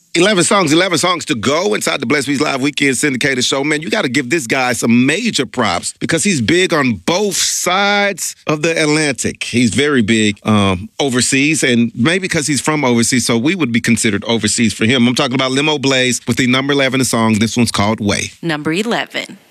11 songs to go inside the Blessed Beats Live Weekend syndicated show. Man, you got to give this guy some major props because he's big on both sides of the Atlantic. He's very big overseas, and maybe because he's from overseas, so we would be considered overseas for him. I'm talking about Limo Blaze with the number 11 song. This one's called Way. Number 11.